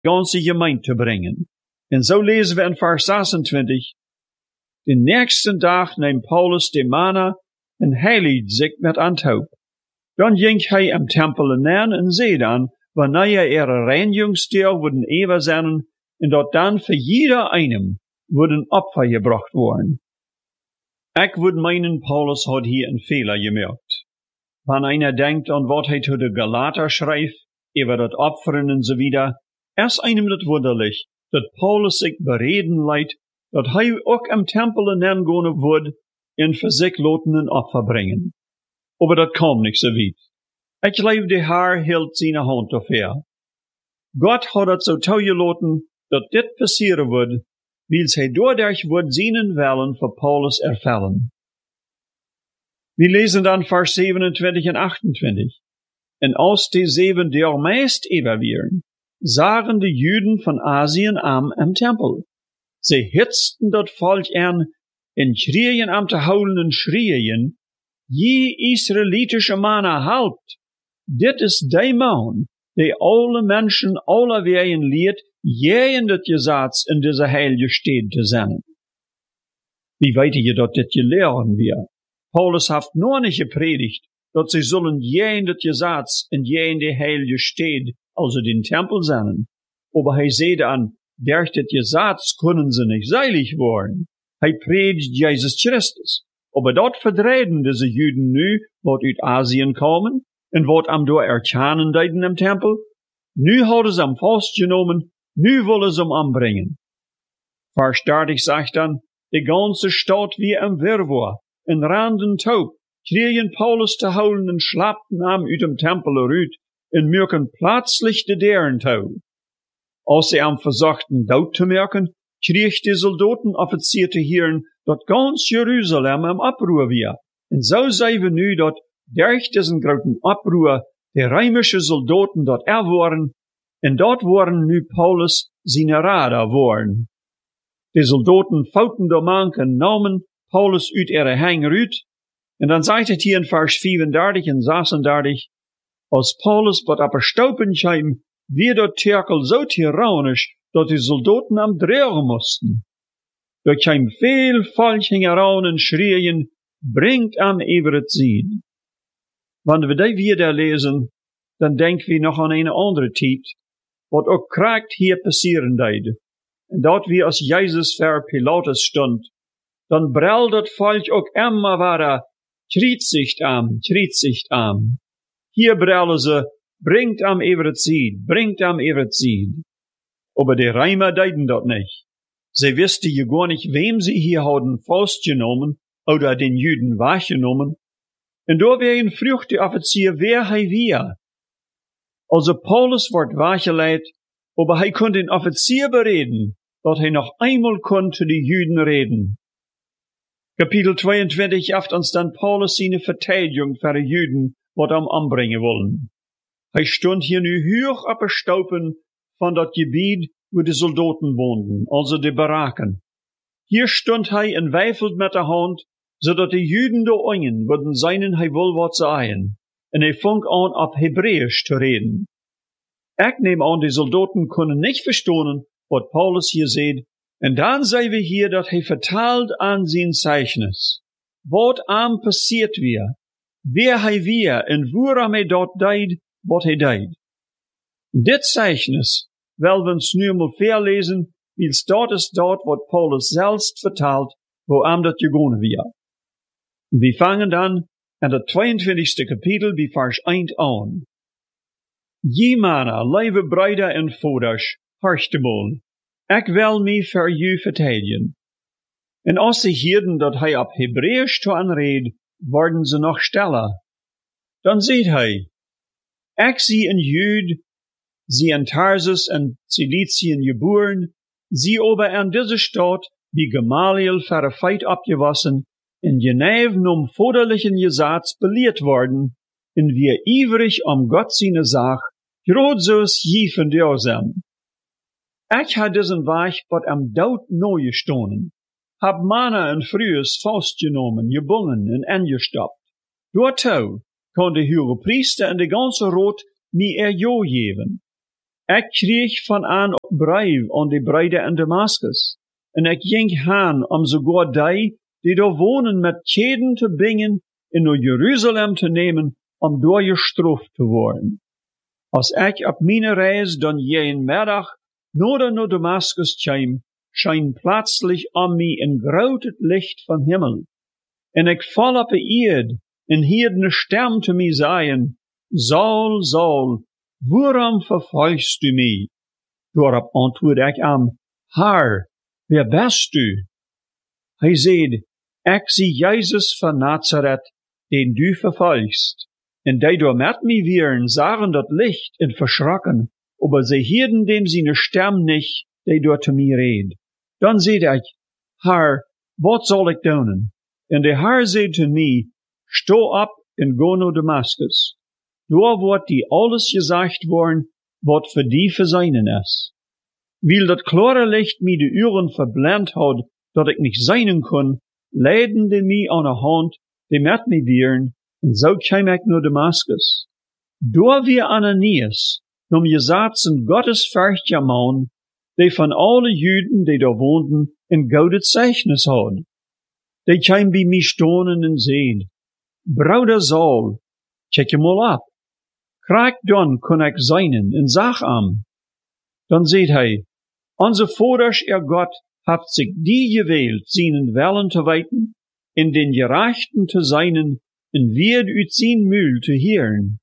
ganse gemeente te brengen. En zo lezen we in vers 26. De nächste dag neemt Paulus de manna en heiligt zich met andhoop. Dan ging hij am tempel neer en zei dan, wanneer er reinigingsdag worden overzenden, en dat dan voor jeder einem worden opfer gebracht worden. Ik would meinen, Paulus had hier een fehler gemaakt. Wanneer einer denkt aan wat hij tot de Galater schrijft, over dat opferen en zo wieder, is einem dat wonderlich, dat Paulus zich bereden leidt, dat hij ook am tempel neer gaan wordt en voor zich laten een opfer brengen. Maar dat kwam niet zo weit. Ik geloof de Heer hield zijn hand op ver. God had het zo toegelaten dat dit passeren wordt, wils hij doordat wordt zijn willen voor Paulus ervullen. We lezen dan vers 27 en 28. En als die 7 der meest überwieren, zagen de Juden van Azië am tempel. Ze hitsten dat volk aan en schreeuwen am te houden en schreeuwen, je Israëlitische mannen helpt. Dit is die man, die alle mensen alle wegen leert, jij dat gezats in deze heilige stad te zijn. Wie weet je dat dit je leren weer? Paulus heeft nog niet gepredigt, dat ze zullen jij dat gezats en jij de heilige stad, also den tempel zijn. Maar hij zei dan, durch dit gezats kunnen ze niet heilig worden. Hij predigt Jezus Christus. Maar dat verdrijden deze Juden nu, wat uit Azië komen, en wat am door erkennen deiden im tempel. Nu hadden ze hem vastgenomen, nu willen ze hem aanbrengen. Vers 30 zegt dan, de ganze stad wie een wirrwarr, en randen taub, kregen Paulus te houden en slapten hem uit dem tempel eruit, en merken plötzlich de deuren toe. Als ze hem verzochten dood te merken, kreeg de soldatenofficier te horen dat ganz Jeruzalem am oproer weer. En zo zijn we nu dat durch diesen großen oproer de Römische soldaten dat waren, en dat waren nu Paulus zijn radar worden. De soldaten fouten de manken namen Paulus uit ihre hanger uit, en dan zegt het hier in vers 34 en 36, als Paulus wat opgestopen kwam, weer dat Turkel zo tyrannisch, dat de soldaten hem draaien moesten. Er kwam veel volk heran en schreeuwen, brengt hem over het ziel. Wanneer we die weer lezen, dan denken we nog aan een andere tijd, wat ook kracht hier passeren deed. En dat we als Jezus voor Pilatus stond, dan brel dat volk ook immer weer, kriegt am. Hier brellen ze, brengt hem over het ziel, brengt hem over het ziel. Maar de Römer deden dat niet. Ze wisten je gar niet wem ze hier hadden vastgenomen, oder den Juden weggenomen. En door werden vroeg de officier wer hij weer. Also Paulus wordt weggeleid, maar hij kon den officier bereden, dat hij nog eenmaal kon te de Juden reden. Kapitel 22 geeft ons dan Paulus zijn verteidigung voor de Juden, wat hem aanbrengen willen. Hij stond hier nu hoog opgestopen van dat gebied waar de soldaten woonden, also de baraken. Hier stond hij en wijfelt met de hand, zodat de Juden de ogen worden zijn hij wil wat zeggen. En hij vong aan op Hebreeuws te reden. Ik neem aan, de soldaten kunnen niet verstaan wat Paulus hier zegt. En dan zien we hier dat hij vertaalt aan zijn zeichnis. Wat aan passiert weer, wer hij weer en waarom hij dat deed, wat hij deed. Dit zeichnis wil we ons nu mal verlezen, wils dat is dat wat Paulus zelfs vertaalt, waarom dat gegaan weer. We vangen dan in het 22e kapitel bij vers 1 aan. Je mannen, lieve bruiden en vaders, hartstikke, ik wil mij voor u vertedigen. En als ze hoorden dat hij op Hebreeuws te aanreed, worden ze nog stiller. Dan zegt hij, ik zie een Jood, zie in Tarsus en Ciliciën geboren, zie over in deze stad, bij Gamaliel voor de feit opgewassen, en geneven om vaderlichen gezats beleerd worden, en weer ivrig om God zijn zaak, groot zoals je van der zijn. Ik had deze weg wat am dood nooit gestonen, heb mannen en vrouwen vastgenomen, gebonden en ingestapt. Doortoe kon de hoge priester en de ganse rood mij jo geven. Ik kreeg van aan op brief aan de bruide in Damascus, en ik ging heen om sogar die daar wonen met keden te bingen en naar Jeruzalem te nemen om door gestraft te worden. Als ik op mijn reis dan een middag naar Damascus kwam, scheen plötzlich om mij een groot licht van hemel. En ik val op de eerd en hoorde een stem te mij zeggen, Saul, Saul, waarom vervolgst u mij? Daarop antwoordde ik hem, Heer, wie bist u? Hij zei, ik zie Jezus van Nazareth, den du vervolgst. En die door met mij waren, zagen dat licht en verschrokken, aber zij hielden dem zijn stem niet, die door te mij reed. Dan zei ik, Heer, wat zal ik doen? En de Heer zei te mij, sta op en ga naar Damascus. Daar wordt die alles gezegd worden, wat voor die verzinnen is. Weil dat klare licht mij de uren verblind had, dat ik niet zien kon, leidden die mij aan de hand, die met mij waren, en zo kwam ik naar Damascus. Daar weer Ananias, nom gezegd een goddesvruchtige man, die van alle Juden die daar woonden, een gouden zeichnis had. Die kwam bij mij staan en zei, Bruder Saul, check je mal op. Krijg dan kon ik zijnen en zag aan. Dan zei hij, Onze vaders God heeft zich die gewählt, zijn willen te weten, en den gerechten te zijnen, en wird uit zijn mul te heren.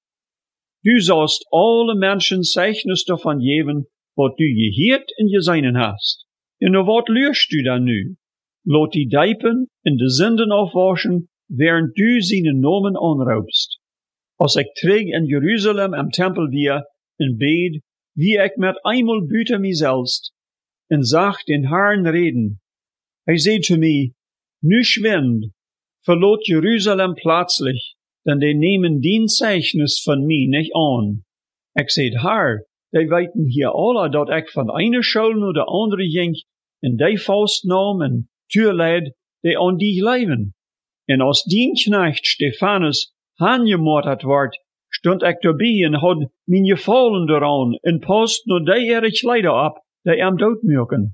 Du sollst alle mensen zeichnis daarvan geven, wat du gehoord en gezien hast. En wat leerst du dan nu? Laat die dijpen en de zinden afwaschen, während du zijn namen aanroepst. Als ik terug in Jeruzalem am tempel weer, en bid, wie ik met eenmaal buiten mijzelf, en zag den Herrn reden. Hij zei te mij, nu schwind, verlaat Jeruzalem plötzlich, denn die nemen die zeichnis van mij niet aan. Ik zei, Herr, die weten hier alle dat ik van ene school naar de andere ging, en die vastnam en tuurleid, die aan die leven. En als dien knecht Stefanus aangemoord wordt, stond ik daarbij en had mijn gevallen eraan, en past naar die erg leider op, die hem doodmaken.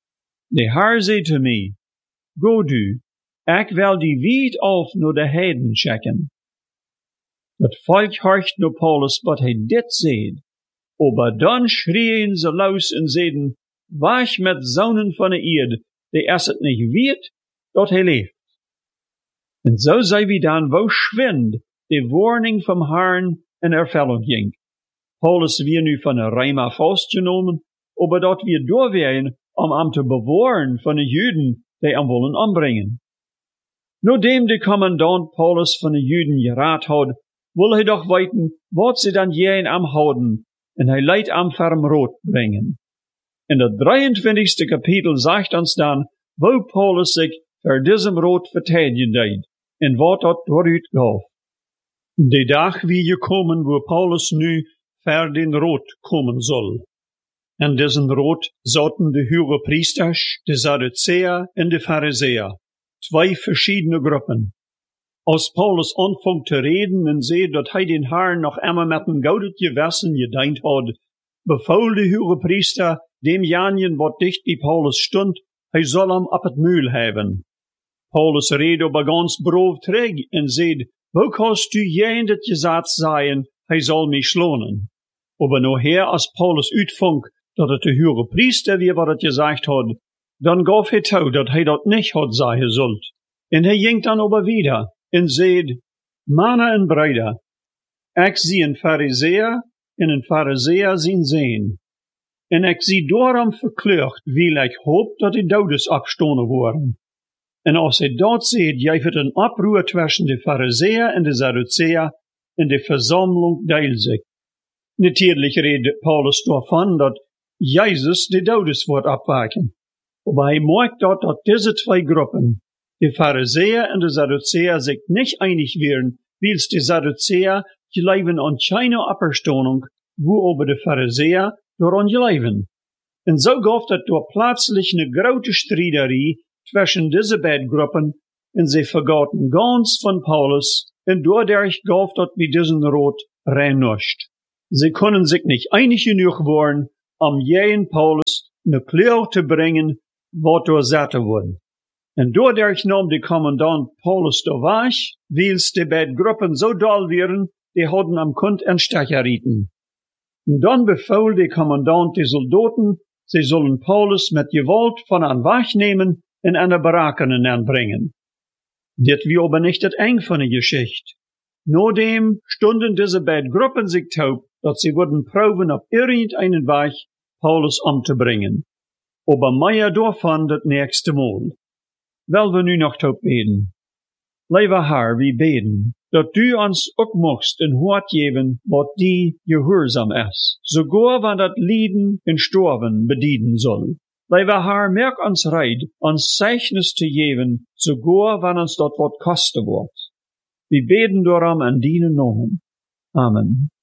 De Heer zei te mij, go du, ik wil die wijd af naar de heiden checken. Het volk hoort naar Paulus wat hij dit zei, aber dan schrieën ze los en zeiden, weg met zonen van de eerd, die es het niet weet, dat hij leeft. En zo zei wie dan, wo schwind, de warning van Herrn en ervulling ging. Paulus weer nu van een Rema vastgenomen, aber dat weer doorween om hem te bewaren van de Juden die hem willen ombrengen. Nadat de commandant Paulus van de Juden geraad had, wil hij doch weten wat ze dan jeen am houden, en hij leidt am ferm rood brengen. In het 23e kapitel zegt ons dan, wo Paulus zich voor diesem rood vertedigen deed, en wat dat dooruit gaf. De dag wie gekomen, waar Paulus nu voor den rood komen zal. En diesen rood zaten de hoge priesters, de Sadduceer en de Fariseer, twee verschiedene groepen. Als Paulus aanvangt te reden en zei dat hij den Herrn nog immer met een gouden gewessen gediend had, beval de hoge priester dem janien wat dicht bij Paulus stond, hij zal hem op het muil hebben. Paulus reed aber ganz brav terug en zei, wo kannst du jen dat gezegd zijn, hij zal mij slonen. Aber nachher, als Paulus uitvang dat het de hoge priester weer wat het gezegd had, dan gaf hij toe dat hij dat niet had zeggen zult. En hij ging dan aber wieder en zei, mannen en bruiden, ik zie een Fariseer en een Fariseer zien zijn. En ik zie daarom verkleurd, wil ik hoop dat de doodes opstonen worden. En als hij dat zegt, geeft het een oproer tussen de Fariseer en de Sadduceer, en de verzameling deelt zich. Natuurlijk redt Paulus daarvan dat Jezus de doodes wordt opwekken. Maar hij maakt dat deze twee groepen, de Fariseer en de Sadduceer, zich niet einig werden, wils de Sadduceer geloven aan keine opstanding, wo aber de Fariseer daaraan geloven. En zo gaf het door plötzlich een grote strijderie tussen deze beide groepen, en ze vergaten gans van Paulus, en doordat gaf dat bij diesen rood rein nischt. Ze konden zich niet einig genoeg worden om jij en Paulus een kleur te brengen wat doorzetten wordt. En doordat nam de commandant Paulus de weg, wils de beide groepen zo dol waren, die hadden am kunt en stekker rieten. En dan beval de commandant de soldaten, ze zullen Paulus met geweld van aan weg nemen en aan de barakken aanbrengen. Dit wie aber nicht het eind van de geschichte. Nadem stonden deze beide groepen zich taub, dat ze würden proben op irgendeinen weg Paulus om te brengen. Aber meer daarvan het nächste Mal. Wel we nu nog taub beden. Lieve Heer, we beden, dat du ons ook mocht een woord geven wat die gehoorzaam is, sogar wanneer dat lijden en sterven bedienen zal. Lieve Heer, merk ons reid, ons zeichnis te geven, sogar wanneer ons dat wat kosten wordt. We beden daarom aan die naam. Amen.